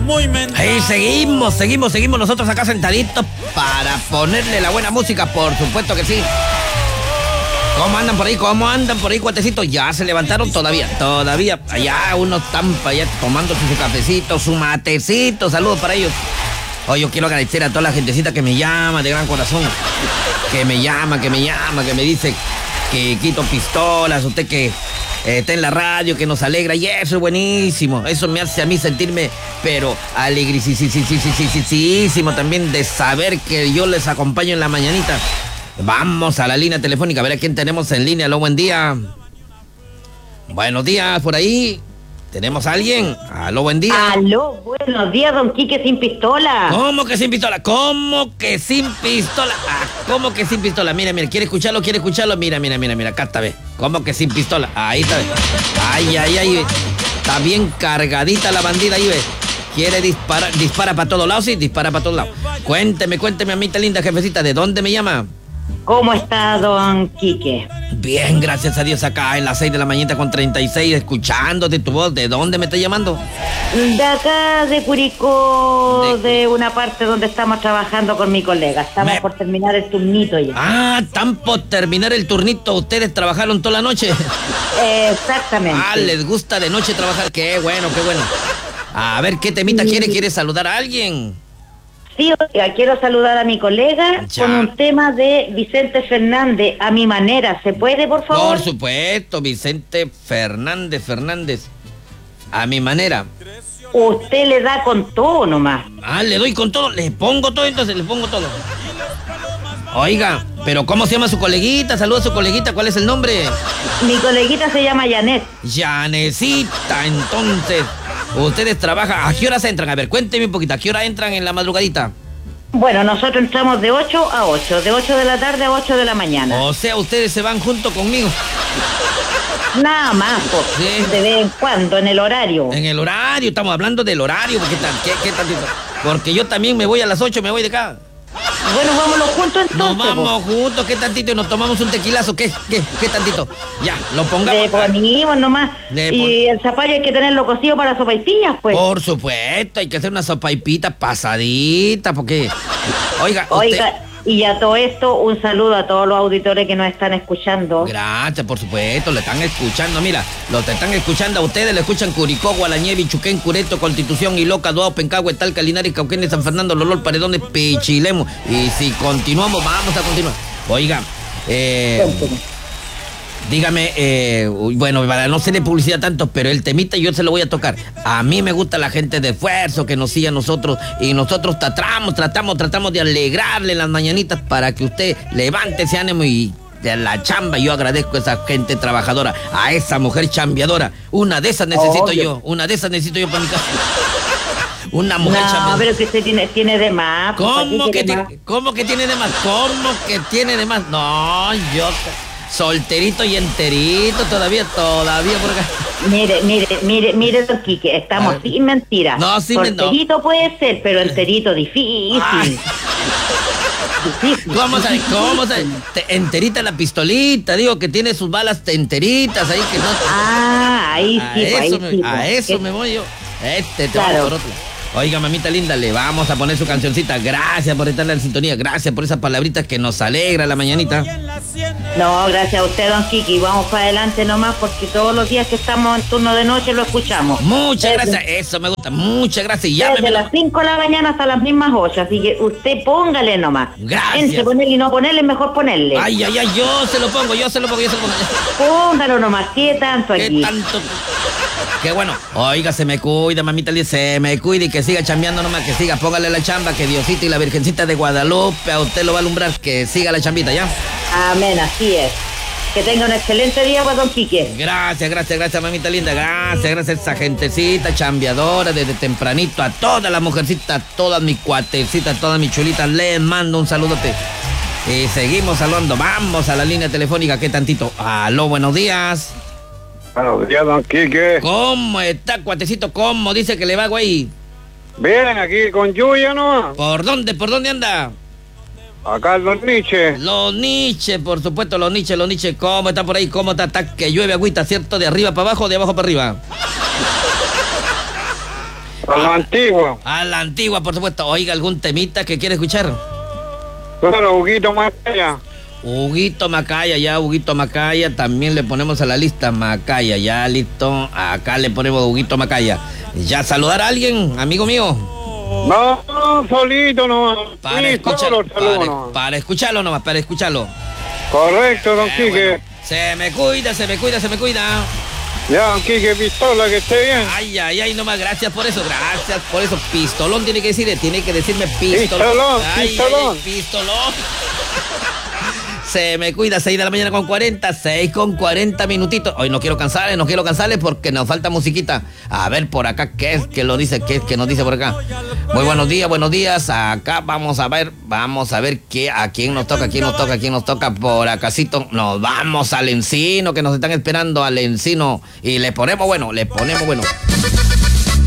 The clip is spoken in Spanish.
Ahí seguimos nosotros acá sentaditos para ponerle la buena música, por supuesto que sí. ¿Cómo andan por ahí, cuatecitos? ¿Ya se levantaron? Todavía. Allá unos están allá tomándose su cafecito, su matecito. Saludos para ellos. Hoy yo quiero agradecer a toda la gentecita que me llama de gran corazón. Que me llama, que me dice que quito pistolas, usted que está en la radio, que nos alegra, y eso es buenísimo. Eso me hace a mí sentirme, pero alegrísimo también de saber que yo les acompaño en la mañanita. Vamos a la línea telefónica, a ver a quién tenemos en línea. Aló, buen día. Buenos días, por ahí. ¿Tenemos a alguien? Aló, buen día. Aló, buenos días, don Quique sin pistola. ¿Cómo que sin pistola? ¿Cómo que sin pistola? ¿Cómo que sin pistola? Mira, ¿quiere escucharlo? Mira, acá está, ve. ¿Cómo que sin pistola? Ahí está, ve. Ay, ve. Está bien cargadita la bandida ahí, ve. ¿Quiere disparar? ¿Dispara para todos lados? Sí, dispara para todos lados. Cuénteme, mamita linda, jefecita, ¿de dónde me llama? ¿Cómo está, don Quique? Bien, gracias a Dios, acá en las 6 de la mañana con 36, escuchándote tu voz. ¿De dónde me estás llamando? De acá, de Curicó, de una parte donde estamos trabajando con mi colega. Estamos por terminar el turnito ya. ¿Están por terminar el turnito? ¿Ustedes trabajaron toda la noche? Exactamente. ¿Les gusta de noche trabajar? Qué bueno. A ver, ¿qué temita quiere? ¿Quiere saludar a alguien? Sí, oiga, quiero saludar a mi colega con un tema de Vicente Fernández, A Mi Manera. ¿Se puede, por favor? Por supuesto, Vicente Fernández, A Mi Manera. Usted le da con todo nomás. Le doy con todo, le pongo todo. Oiga, pero ¿cómo se llama su coleguita? Saluda a su coleguita, ¿cuál es el nombre? Mi coleguita se llama Janet. Janecita, entonces... Ustedes trabajan, ¿a qué horas entran? A ver, cuénteme un poquito, ¿a qué hora entran en la madrugadita? Bueno, nosotros entramos de 8 a 8, de 8 de la tarde a 8 de la mañana. O sea, ustedes se van junto conmigo. Nada más, pues, ¿sí? De vez en cuando, en el horario. En el horario, estamos hablando del horario, ¿qué tantito? Porque yo también me voy a las 8, me voy de acá. Bueno, vámonos juntos entonces. Nos vamos juntos, ¿qué tantito? Y nos tomamos un tequilazo, ¿qué tantito? Ya, lo pongamos. Le ponimos nomás. Y el zapallo hay que tenerlo cocido para sopaipillas, pues. Por supuesto, hay que hacer una sopaipita pasadita, porque... Oiga, y a todo esto, un saludo a todos los auditores que nos están escuchando. Gracias, por supuesto, le están escuchando. Mira, los que están escuchando a ustedes, le escuchan Curicó, Gualañé, Bichuquén, Cureto, Constitución, Iloca, Duao, Pencahue, Talca, Linares, Cauquenes, San Fernando, Lolol, Paredones, Pichilemu. Y si continuamos, vamos a continuar. Oiga, dígame, bueno, para no hacerle publicidad tanto, pero el temita yo se lo voy a tocar. A mí me gusta la gente de esfuerzo que nos sigue a nosotros, y nosotros tratamos de alegrarle las mañanitas para que usted levante ese ánimo y de la chamba. Yo agradezco a esa gente trabajadora, a esa mujer chambeadora. Una de esas necesito yo para mi casa. Una mujer chambeadora. No, pero que usted tiene de más. ¿Cómo que tiene de más? No, yo... Solterito y enterito, todavía por acá. Mire, don Quique, estamos sin mentiras. No, sin mentiras. Solterito puede ser, pero enterito difícil. ¿Cómo sabes? Enterita la pistolita, digo que tiene sus balas enteritas ahí que no. Ahí sí. A eso me voy yo. Claro. Por otro. Oiga, mamita linda, le vamos a poner su cancioncita. Gracias por estar en sintonía. Gracias por esas palabritas que nos alegra la mañanita. No, gracias a usted, don Kiki. Vamos para adelante nomás, porque todos los días que estamos en turno de noche lo escuchamos. Muchas gracias. Eso me gusta. Muchas gracias. Desde las 5 de la mañana hasta las mismas 8. Así que usted póngale nomás. Gracias. Entre ponerle y no ponerle, mejor ponerle. Ay, yo se lo pongo. Póngalo nomás. ¿Qué tanto aquí? ¿Qué tanto? Qué bueno. Oiga, se me cuida, mamita linda. Se me cuida y que siga chambeando nomás. Que siga, póngale la chamba. Que Diosito y la Virgencita de Guadalupe a usted lo va a alumbrar. Que siga la chambita, ¿ya? Amén, así es. Que tenga un excelente día, pues, don Quique. Gracias, mamita linda. Gracias a esa gentecita chambeadora desde tempranito. A todas las mujercitas, todas mis cuatecitas, todas mis chulitas. Les mando un saludote. Y seguimos saludando. Vamos a la línea telefónica. ¿Qué tantito? Aló, buenos días. Buenos días, don Quique. ¿Cómo está, cuatecito? ¿Cómo dice que le va, güey? Bien, aquí con lluvia, ¿no? ¿Por dónde anda? Acá en Los Niches. Los Niches, por supuesto, los Niches. ¿Cómo está por ahí? ¿Cómo está? Que llueve agüita, ¿cierto? ¿De arriba para abajo o de abajo para arriba? A la antigua. A la antigua, por supuesto. Oiga, ¿algún temita que quiere escuchar? Claro, Huguito Macaya. Huguito Macaya, ya, Huguito Macaya. También le ponemos a la lista Macaya, ya, listo. Acá le ponemos Huguito Macaya. ¿Ya saludar a alguien, amigo mío? No, solito nomás. Para Sí, escucharlo, solo saludo nomás. para escucharlo nomás, para escucharlo. Correcto, don Quique. Bueno, se me cuida, se me cuida, se me cuida. Ya, don Quique, pistola, que esté bien. Ay, ay, ay, nomás, gracias por eso, gracias por eso. Pistolón tiene que decirme pistolón. Pistolón, Ay, pistolón. ay, pistolón. Se me cuida, 6 de la mañana con 40, 6 con 40 minutitos. Hoy no quiero cansarles porque nos falta musiquita. A ver por acá, ¿qué es que lo dice? ¿Qué es que nos dice por acá? Muy buenos días. Acá vamos a ver a quién nos toca por acácito. Nos vamos al Encino, que nos están esperando al Encino. Y le ponemos bueno.